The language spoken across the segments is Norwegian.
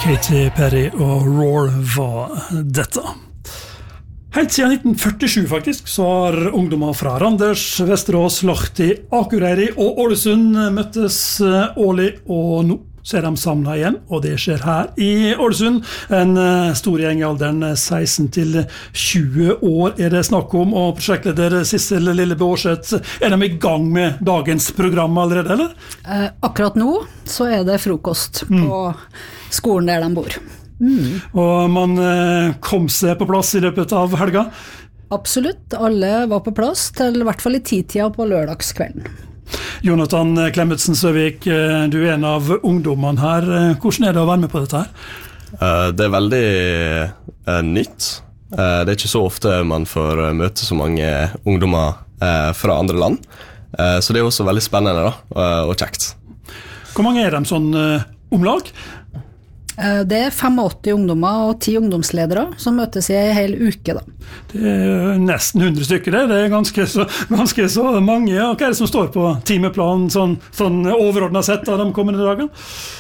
Katy Perry og Roar var dette. Helt siden 1947 faktisk, så har ungdommer fra Randers, Vesterås, Lahti, Akureyri og Ålesund møttes årlig, og nå så er de samlet igjen, og det skjer her i Ålesund. En stor gjeng i alderen 16 til 20 år er det snakk om, og prosjektleder Sissel Lillebø Aarseth, er de i gang med dagens program allerede, eller? Akkurat nå så er det frokost på skolen der de bor. Og man kom seg på plass i løpet av helga? Absolutt, alle var på plass til i hvert fall i 10-tida på lørdagskvelden. Jonathan Klemetsen Søvik, du er en av ungdommene her. Hvordan er det å være med på dette her? Det er veldig nytt. Det er ikke så ofte man får møte så mange ungdommer fra andre land. Så det er også veldig spennende da, og kjekt. Hvor mange er de sånn omlag? Det er 85 ungdommer og 10 ungdomsledere som møtes i en hel uke da. Det er nesten 100 stykker det er ganske så mange. Hva er det som står på timeplanen sånn overordnet sett av de kommende dagene?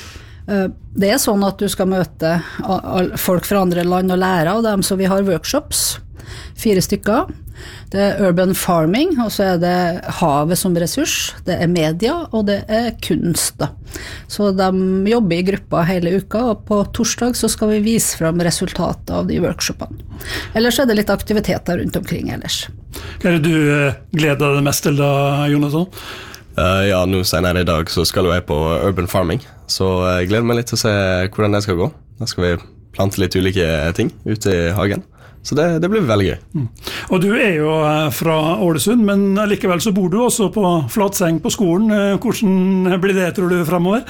Det er sånn at du skal møte folk fra andre land og lære av dem, så vi har workshops, 4 stykker. Det er urban farming, og så er det havet som ressurs, det er media, og det er kunst da. Så de jobber i grupper hele uka, og på torsdag så skal vi vise frem resultatet av de workshopene. Ellers er det litt aktiviteter rundt omkring ellers. Hva er det du gleder deg mest til da, Jonathan? Ja, nå senere i dag så skal jeg på urban farming, så jeg gleder meg litt til å se hvordan det skal gå. Da skal vi plante litt ulike ting ute i hagen. Så det blir veldig gøy. Og du er jo fra Ålesund, men likevel så bor du også på Flatseng på skolen. Hvordan blir det, tror du, fremover?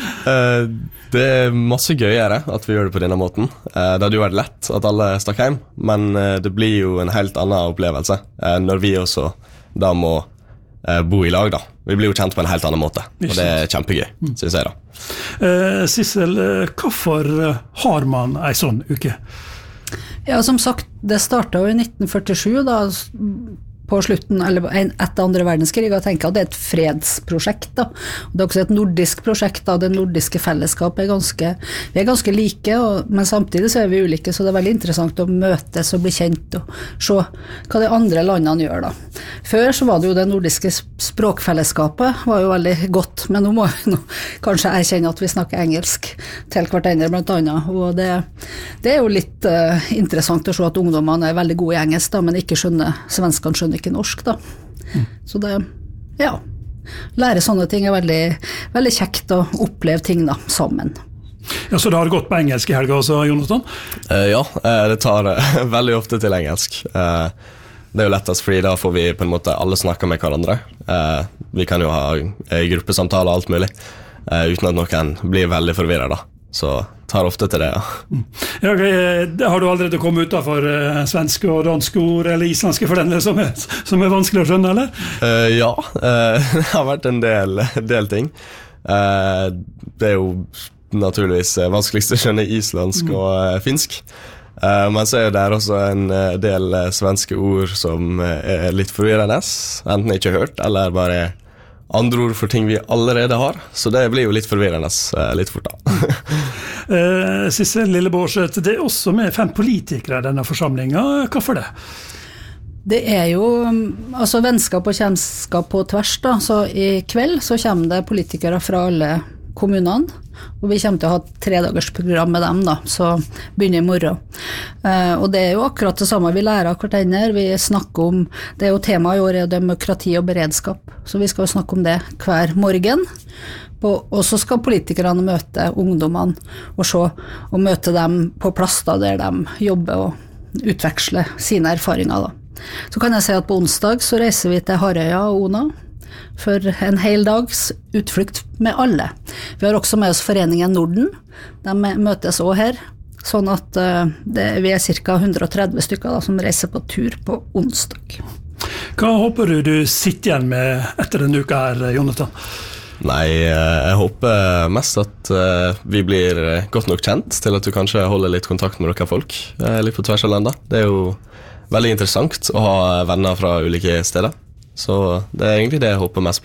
Det er masse gøyere at vi gjør det på denne måten. Det hadde jo vært lett at alle stakk hjem, men det blir jo en helt annen opplevelse når vi også da må bo i lag da. Vi blir jo kjent på en helt annen måte, og det er kjempegøy, synes jeg da. Sissel, hvorfor har man en sånn uke? Ja, som sagt, det startet jo i 1947 da, på slutten, eller etter andre verdenskrig, og jeg tenker at det er et fredsprosjekt da. Og det er også et nordisk prosjekt da, det nordiske fellesskapet vi er ganske like, men samtidig så er vi ulike, så det er veldig interessant å møtes og bli kjent og se hva de andre landene gjør da. Før så var det jo det nordiske språkfellesskapet var jo veldig godt, men nå må vi kanskje erkjenne at vi snakker engelsk til hverandre blant annet, og det er jo litt interessant å se at ungdommene er veldig gode i engelsk da, men ikke svenskene skjønner ikke norsk da. Så det, ja, lære sånne ting er veldig, veldig kjekt å oppleve ting da, sammen. Ja, så det har gått på engelsk i helga også, Jonathan? Ja, det tar veldig ofte til engelsk. Det er jo lettest, fordi da får vi på en måte alle snakke med hverandre. Vi kan jo ha gruppesamtaler og alt mulig, uten at noen blir veldig forvirret da. Så tar ofte til det, ja. Ja, okay. Har du allerede kommet utenfor svenske og danske ord, eller islandske for den som er vanskelig å skjønne, eller? Ja, det har vært en del ting. Det er jo naturligvis vanskeligst å skjønne islandsk og finsk. Men så er det også en del svenske ord som er litt forvirrende, enten ikke hørt, eller bare andre ord for ting vi allerede har, så det blir jo litt forvirrende litt fort da. Sissel Lillebø Aarseth, det er også med 5 politikere i denne forsamlingen. Hvorfor det? Det er jo altså vennskap og kjennskap på tvers da, så i kveld så kommer det politikere fra alle kommunene, og vi kommer til å ha 3-dagers program med dem da, så begynner i morgen. Og det er jo akkurat det samme vi lærer av hverandre, vi snakker om, det er jo tema i år er demokrati og beredskap, så vi skal jo snakke om det hver morgen, og så skal politikerne møte ungdommene og se, og møte dem på plass da, der de jobber og utveksler sine erfaringer da. Så kan jeg si at på onsdag så reiser vi til Harøya og Ona, for en hel dags utflukt med alle. Vi har også med oss Foreningen Norden, de møtes også her, sånn at vi er cirka 130 stykker da, som reiser på tur på onsdag. Hva håper du sitter igjen med etter denne uka her, Jonathan? Nei, jeg håper mest at vi blir godt nok kjent til at du kanskje holder litt kontakt med dere folk, litt på tvers av landet. Det er jo veldig interessant å ha venner fra ulike steder. Så det er egentlig det jeg håper mest på, ja.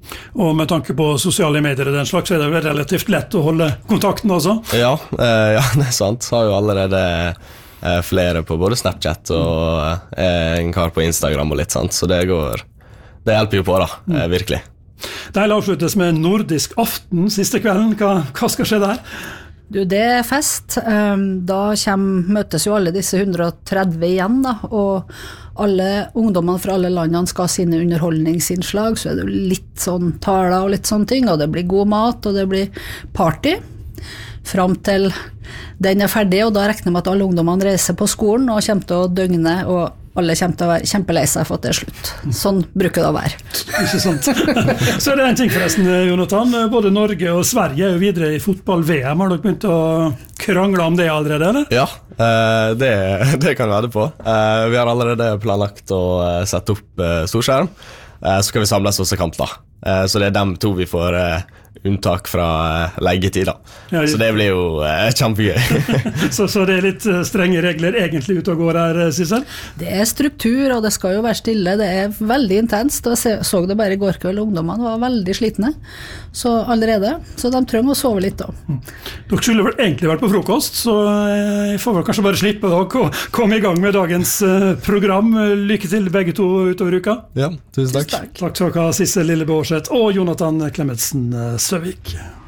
Og med tanke på sosiale medier og den slags, så er det vel relativt lett å holde kontakten også? Ja, det er sant. Har jo allerede flere på både Snapchat og en kar på Instagram og litt, sant? Så det hjelper jo på da, virkelig. Det hele avsluttes med nordisk aften siste kvelden. Hva skal skje der? Du, det er fest. Da møtes jo alle disse 130 igjen da, og alle ungdommene fra alle landene skal ha sine underholdningsinnslag, så er det jo litt sånn taler og litt sånne ting, og det blir god mat, og det blir party fram til den er ferdig, og da regner jeg med at alle ungdommene reiser på skolen og kommer til å døgne, og alle kommer til å være kjempelei seg for at det er slutt. Sånn bruker det å være. Ikke sant. Så er det en ting forresten, Jonathan. Både Norge og Sverige er jo videre i fotball-VM. Har dere begynt å krangle om det allerede, eller? Ja, det kan vi være på. Vi har allerede planlagt å sette opp storskjerm. Så skal vi samles oss i kamp da. Så det er dem to vi får unntak fra leggetid da. Ja, så det blir jo kjempegøy. så det er litt strenge regler egentlig ute og går her, Sissel? Det er struktur, og det skal jo være stille. Det er veldig intenst. Jeg så det bare i går kveld, ungdommene var veldig slitne. Så allerede. Så de trenger å sove litt da. Dere skulle vel egentlig vært på frokost, så jeg får vel kanskje bare slippe å komme i gang med dagens program. Lykke til begge to utover uka. Ja, tusen takk. Takk skal dere ha, Sissel Lillebø Aarseth og Jonathan Klemetsen Søvik.